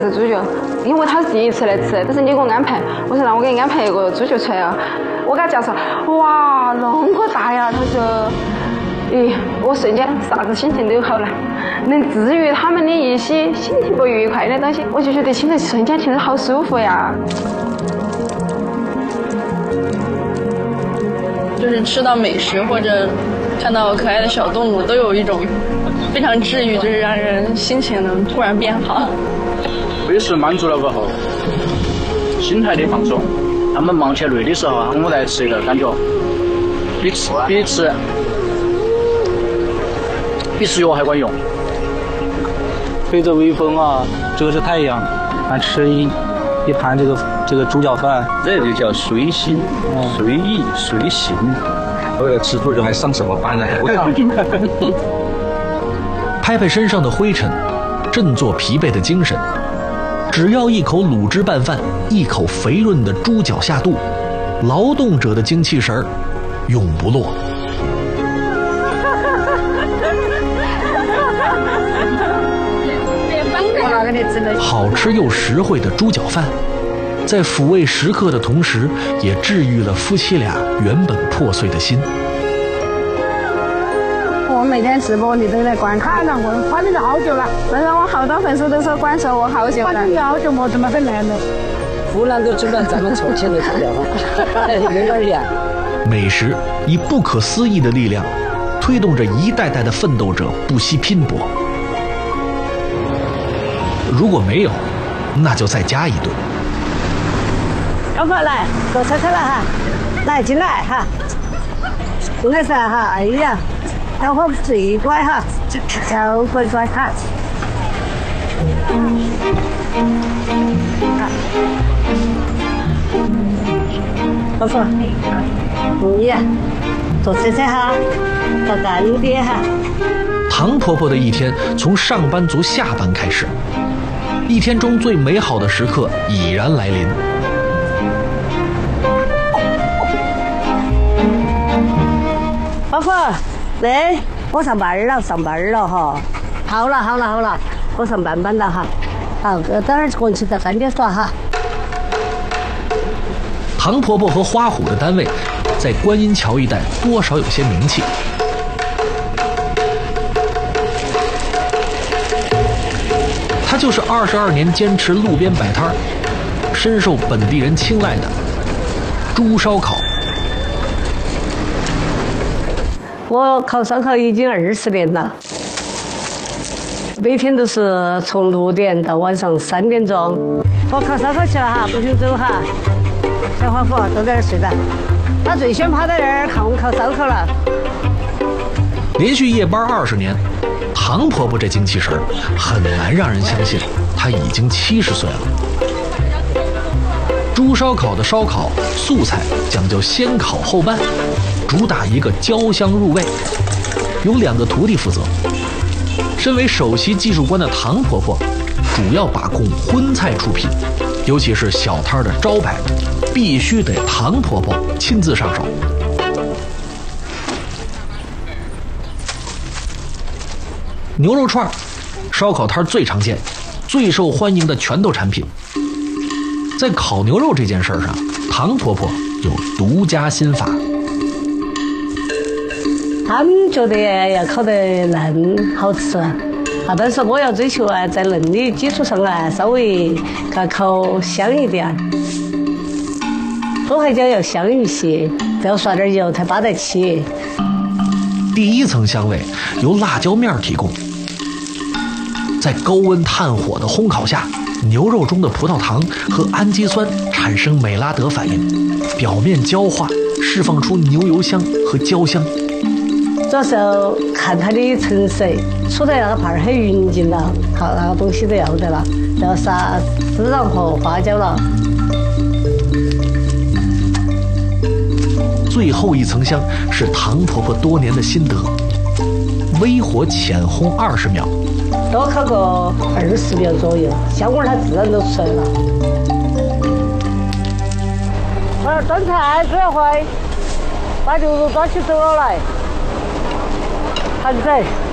是猪脚，因为他是第一次来吃，但是你给我安排，我说让我给你安排一个猪脚出来啊。我给他介绍，哇，那么大呀！他说，咦，我瞬间啥子心情都好了，能治愈他们的一些心情不愉快的东西，我就觉得听着瞬间听着好舒服呀。 就是吃到美食或者看到可爱的小动物，都有一种非常治愈，就是让人心情能突然变好。 美食满足了过后，心态的放松。他们忙起来累的时候啊，我们来吃一个，感觉比吃药还管用。 吹着微风啊，遮着太阳，还吃一盘这个猪脚饭， 这就叫随心、随意、随行。为了吃猪脚还上什么班呢？ 拍拍身上的灰尘，振作疲惫的精神。只要一口卤汁拌饭，一口肥润的猪脚下肚，劳动者的精气神儿永不落。好吃又实惠的猪脚饭，在抚慰食客的同时，也治愈了夫妻俩原本破碎的心。 我每天直播你都在观看了，我关注了好久了。但是我好多粉丝都说关注我好久了。关注好久，我怎么会来呢？ 湖南都知道咱们重庆的猪脚饭，没关系啊。 美食以不可思议的力量，推动着一代代的奋斗者不惜拼搏。如果没有，那就再加一顿。 老婆来，坐车了哈，来进来哈。不好意思哈，哎呀。小伙最乖哈，小乖乖哈。老婆，你呀，坐车哈，到站点哈。 唐婆婆的一天从上班族下班开始，一天中最美好的时刻已然来临。 老婆。对，我上班了哈。好了，我上班了哈。好，等会儿过去在饭店耍哈。 唐婆婆和花虎的单位在观音桥一带多少有些名气。她就是22年坚持路边摆摊，深受本地人青睐的猪烧烤。 我烤烧烤已经20年了，每天都是从6点到晚上3点钟。我烤烧烤去了哈，不许走哈。小伙子都在这儿睡着，他最喜欢趴在这儿看我们烤烧烤了。 连续夜班20年，唐婆婆这精气神很难让人相信她已经70岁了。猪烧烤的烧烤素菜讲究先烤后拌，主打一个焦香入味，由2个徒弟负责。身为首席技术官的唐婆婆，主要把控荤菜出品，尤其是小摊的招牌，必须得唐婆婆亲自上手。牛肉串，烧烤摊最常见、最受欢迎的拳头产品。在烤牛肉这件事上，唐婆婆有独家心法。 他们觉得要烤得嫩好吃啊，但是我要追求啊，在嫩的基础上啊，稍微给它烤香一点，火海椒要香一些，再要刷点油才扒得起。 第一层香味由辣椒面提供，在高温炭火的烘烤下，牛肉中的葡萄糖和氨基酸产生美拉德反应，表面焦化，释放出牛油香和焦香。 主要是要看它的成色，出来那个盘很匀净了，好，那个东西都要得了，要撒孜然和花椒了。 最后一层香是唐婆婆多年的心得，微火浅烘20秒， 多烤个20秒左右，香味它自然都出来了。端菜主要会把牛肉抓起走了来，盘子。